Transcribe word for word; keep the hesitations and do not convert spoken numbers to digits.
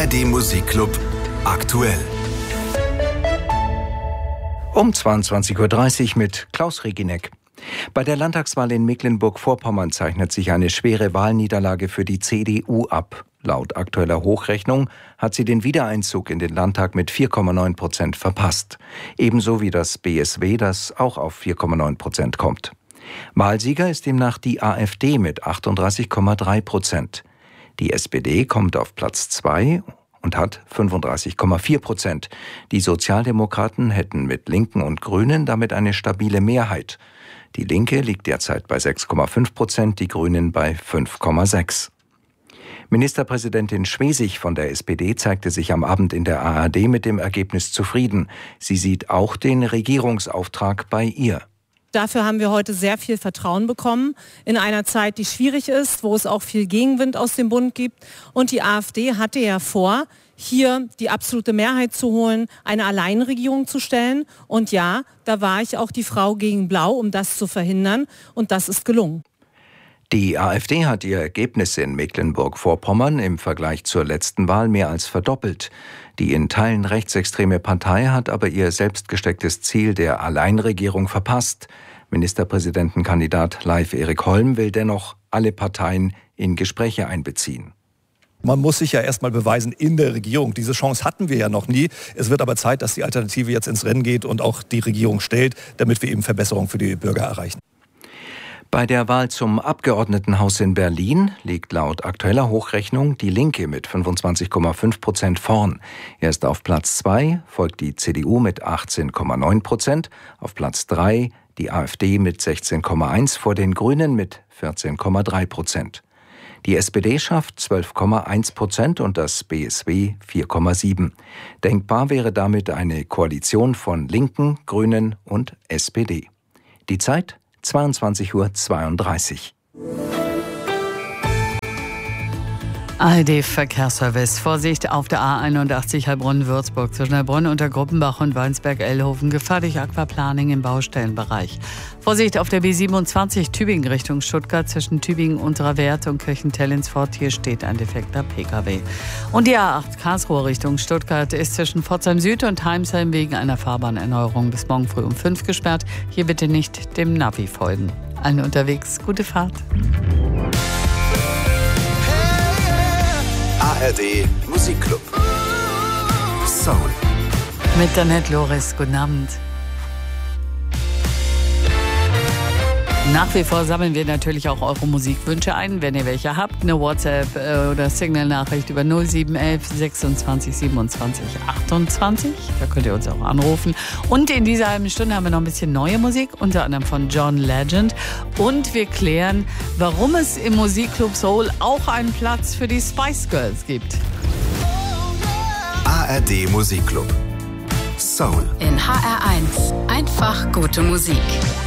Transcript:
R D Musikclub aktuell. Um zweiundzwanzig Uhr dreißig mit Klaus Regineck. Bei der Landtagswahl in Mecklenburg-Vorpommern zeichnet sich eine schwere Wahlniederlage für die C D U ab. Laut aktueller Hochrechnung hat sie den Wiedereinzug in den Landtag mit vier Komma neun Prozent verpasst. Ebenso wie das B S W, das auch auf vier Komma neun Prozent kommt. Wahlsieger ist demnach die AfD mit achtunddreißig Komma drei Prozent. Die S P D kommt auf Platz zwei und hat fünfunddreißig Komma vier Prozent. Die Sozialdemokraten hätten mit Linken und Grünen damit eine stabile Mehrheit. Die Linke liegt derzeit bei sechs Komma fünf Prozent, die Grünen bei fünf Komma sechs. Ministerpräsidentin Schwesig von der S P D zeigte sich am Abend in der A R D mit dem Ergebnis zufrieden. Sie sieht auch den Regierungsauftrag bei ihr. Dafür haben wir heute sehr viel Vertrauen bekommen, in einer Zeit, die schwierig ist, wo es auch viel Gegenwind aus dem Bund gibt. Und die AfD hatte ja vor, hier die absolute Mehrheit zu holen, eine Alleinregierung zu stellen. Und ja, da war ich auch die Frau gegen Blau, um das zu verhindern. Und das ist gelungen. Die AfD hat ihr Ergebnis in Mecklenburg-Vorpommern im Vergleich zur letzten Wahl mehr als verdoppelt. Die in Teilen rechtsextreme Partei hat aber ihr selbst gestecktes Ziel der Alleinregierung verpasst. Ministerpräsidentenkandidat Leif Erik Holm will dennoch alle Parteien in Gespräche einbeziehen. Man muss sich ja erstmal beweisen in der Regierung. Diese Chance hatten wir ja noch nie. Es wird aber Zeit, dass die Alternative jetzt ins Rennen geht und auch die Regierung stellt, damit wir eben Verbesserungen für die Bürger erreichen. Bei der Wahl zum Abgeordnetenhaus in Berlin liegt laut aktueller Hochrechnung die Linke mit fünfundzwanzig Komma fünf Prozent vorn. Erst auf Platz zwei folgt die C D U mit achtzehn Komma neun Prozent, auf Platz drei die AfD mit sechzehn Komma eins, vor den Grünen mit vierzehn Komma drei Prozent. Die S P D schafft zwölf Komma eins Prozent und das B S W vier Komma sieben. Denkbar wäre damit eine Koalition von Linken, Grünen und S P D. Die Zeit zweiundzwanzig Uhr zweiunddreißig. A R D-Verkehrsservice. Vorsicht auf der A einundachtzig Heilbronn-Würzburg zwischen Heilbronn und der Gruppenbach und Weinsberg-Ellhofen. Gefahr durch Aquaplaning im Baustellenbereich. Vorsicht auf der B siebenundzwanzig Tübingen Richtung Stuttgart zwischen Tübingen unterer Wert und Kirchentell-ins-Fort. Hier steht ein defekter P K W. Und die A acht Karlsruhe Richtung Stuttgart ist zwischen Pforzheim Süd und Heimsheim wegen einer Fahrbahnerneuerung bis morgen früh um fünf gesperrt. Hier bitte nicht dem Navi folgen. Allen unterwegs gute Fahrt. A R D Musikclub Soul mit Annette Loris. Guten Abend. Nach wie vor sammeln wir natürlich auch eure Musikwünsche ein. Wenn ihr welche habt, eine WhatsApp oder Signal-Nachricht über null sieben elf sechsundzwanzig siebenundzwanzig achtundzwanzig. Da könnt ihr uns auch anrufen. Und in dieser halben Stunde haben wir noch ein bisschen neue Musik, unter anderem von John Legend. Und wir klären, warum es im Musikclub Soul auch einen Platz für die Spice Girls gibt. A R D Musikclub Soul in H R eins. Einfach gute Musik.